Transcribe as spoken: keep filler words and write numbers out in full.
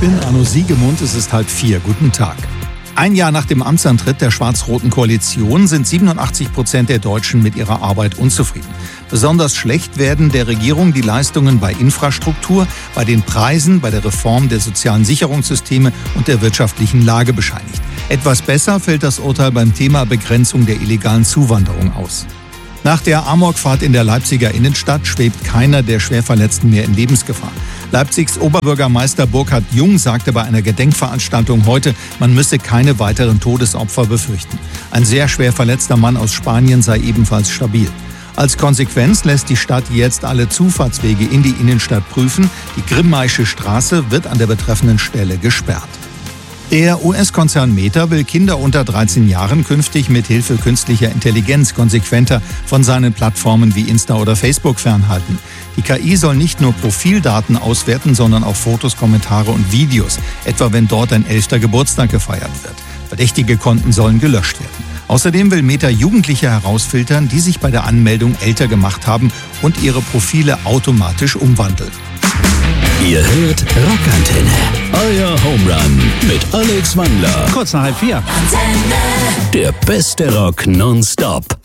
bin Arno Siegemund, es ist halb vier. Guten Tag. Ein Jahr nach dem Amtsantritt der schwarz-roten Koalition sind siebenundachtzig Prozent der Deutschen mit ihrer Arbeit unzufrieden. Besonders schlecht werden der Regierung die Leistungen bei Infrastruktur, bei den Preisen, bei der Reform der sozialen Sicherungssysteme und der wirtschaftlichen Lage bescheinigt. Etwas besser fällt das Urteil beim Thema Begrenzung der illegalen Zuwanderung aus. Nach der Amokfahrt in der Leipziger Innenstadt schwebt keiner der Schwerverletzten mehr in Lebensgefahr. Leipzigs Oberbürgermeister Burkhard Jung sagte bei einer Gedenkveranstaltung heute, man müsse keine weiteren Todesopfer befürchten. Ein sehr schwer verletzter Mann aus Spanien sei ebenfalls stabil. Als Konsequenz lässt die Stadt jetzt alle Zufahrtswege in die Innenstadt prüfen. Die Grimmaische Straße wird an der betreffenden Stelle gesperrt. Der U S-Konzern Meta will Kinder unter dreizehn Jahren künftig mit Hilfe künstlicher Intelligenz konsequenter von seinen Plattformen wie Insta oder Facebook fernhalten. Die K I soll nicht nur Profildaten auswerten, sondern auch Fotos, Kommentare und Videos, etwa wenn dort ein elfter Geburtstag gefeiert wird. Verdächtige Konten sollen gelöscht werden. Außerdem will Meta Jugendliche herausfiltern, die sich bei der Anmeldung älter gemacht haben und ihre Profile automatisch umwandeln. Ihr hört Rockantenne, euer Home Run mit Alex Wandler. Kurz nach halb vier. Der beste Rock nonstop.